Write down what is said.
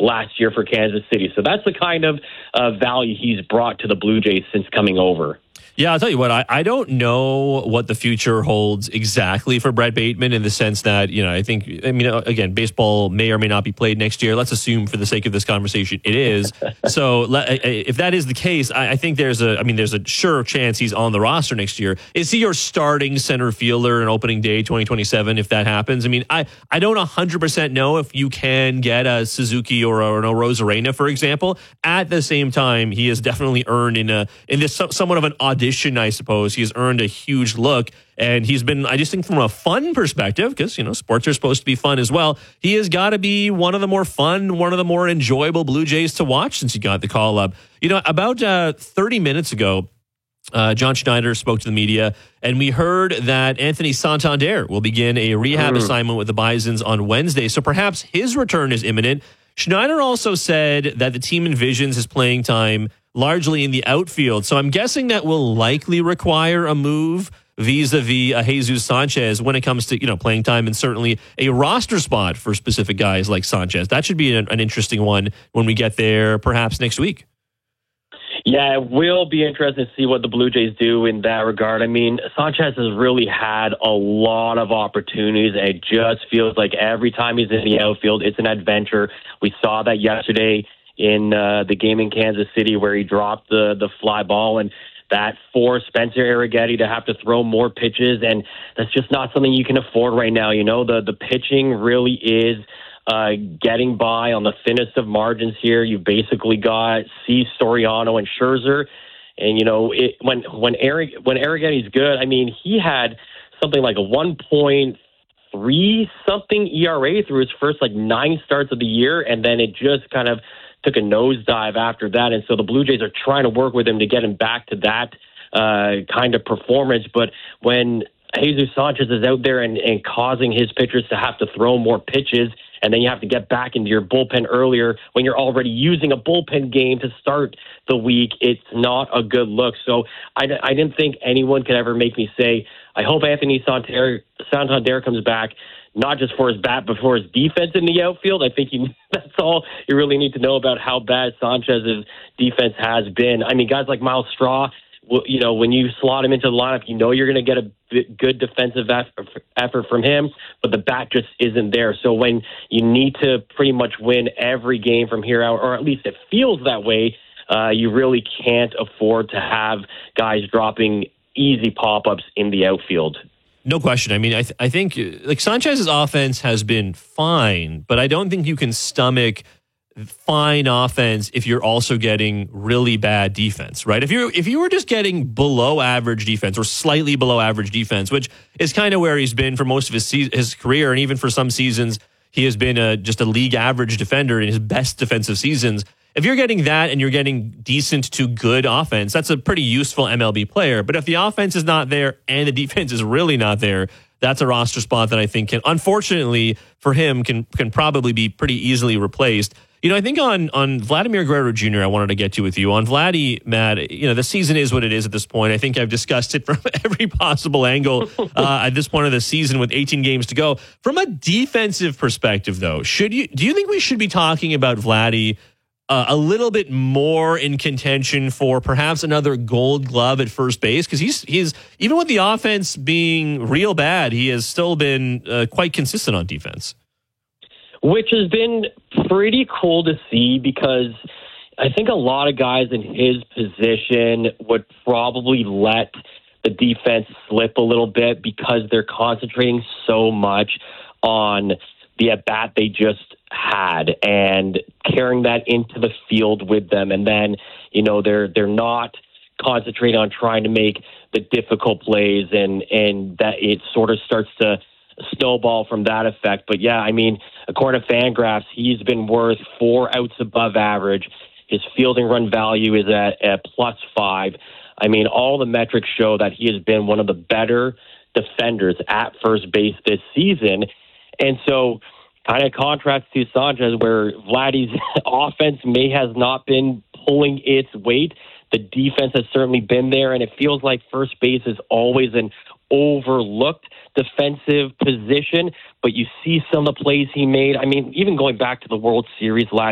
last year for Kansas City. So that's the kind of value he's brought to the Blue Jays since coming over. Yeah, I'll tell you what, I don't know what the future holds exactly for Brett Bateman in the sense that, again, baseball may or may not be played next year. Let's assume for the sake of this conversation it is. So if that is the case, I think there's a sure chance he's on the roster next year. Is he your starting center fielder in opening day 2027 if that happens? I mean, I don't 100% know if you can get a Suzuki or an Rosarena, for example. At the same time, he has definitely earned in this somewhat of an audition, I suppose. He's earned a huge look, and he's been, I just think from a fun perspective, because, sports are supposed to be fun as well, he has got to be one of the more fun, one of the more enjoyable Blue Jays to watch since he got the call up. About 30 minutes ago, John Schneider spoke to the media, and we heard that Anthony Santander will begin a rehab assignment with the Bisons on Wednesday, so perhaps his return is imminent. Schneider also said that the team envisions his playing time largely in the outfield. So I'm guessing that will likely require a move vis-a-vis Jesus Sanchez when it comes to, playing time and certainly a roster spot for specific guys like Sanchez. That should be an interesting one when we get there perhaps next week. Yeah, it will be interesting to see what the Blue Jays do in that regard. I mean, Sanchez has really had a lot of opportunities. It just feels like every time he's in the outfield, it's an adventure. We saw that yesterday in the game in Kansas City where he dropped the fly ball, and that forced Spencer Arrighetti to have to throw more pitches, and that's just not something you can afford right now. The pitching really is getting by on the thinnest of margins here. You've basically got C, Soriano, and Scherzer, and when Arrighetti's good, I mean, he had something like a 1.3 something ERA through his first 9 starts of the year, and then it just kind of took a nosedive after that. And so the Blue Jays are trying to work with him to get him back to that kind of performance. But when Jesus Sanchez is out there and causing his pitchers to have to throw more pitches, and then you have to get back into your bullpen earlier when you're already using a bullpen game to start the week, it's not a good look. So I didn't think anyone could ever make me say, I hope Anthony Santander comes back, not just for his bat, but for his defense in the outfield. I think that's all you really need to know about how bad Sanchez's defense has been. I mean, guys like Miles Straw, when you slot him into the lineup, you're going to get a good defensive effort from him, but the bat just isn't there. So when you need to pretty much win every game from here out, or at least it feels that way, you really can't afford to have guys dropping easy pop-ups in the outfield. No question. I mean, I think Sanchez's offense has been fine, but I don't think you can stomach fine offense if you're also getting really bad defense, right? If you were just getting below average defense or slightly below average defense, which is kind of where he's been for most of his career, and even for some seasons he has been just a league average defender in his best defensive seasons. If you're getting that and you're getting decent to good offense, that's a pretty useful MLB player. But if the offense is not there and the defense is really not there, that's a roster spot that I think can, unfortunately for him, can probably be pretty easily replaced. I think on Vladimir Guerrero Jr., I wanted to get to with you. On Vladdy, Matt, the season is what it is at this point. I think I've discussed it from every possible angle at this point of the season with 18 games to go. From a defensive perspective, though, do you think we should be talking about Vladdy a little bit more in contention for perhaps another Gold Glove at first base? Because he's even with the offense being real bad, he has still been quite consistent on defense. Which has been pretty cool to see, because I think a lot of guys in his position would probably let the defense slip a little bit because they're concentrating so much on the at-bat they just had and carrying that into the field with them. And then, they're not concentrating on trying to make the difficult plays, and that it sort of starts to snowball from that effect. But yeah, I mean, according to Fangraphs, he's been worth 4 outs above average. His fielding run value is at +5. I mean, all the metrics show that he has been one of the better defenders at first base this season. And so kind of contrast to Sanchez, where Vladdy's offense may has not been pulling its weight. The defense has certainly been there, and it feels like first base is always an overlooked defensive position, but you see some of the plays he made. I mean, even going back to the World Series last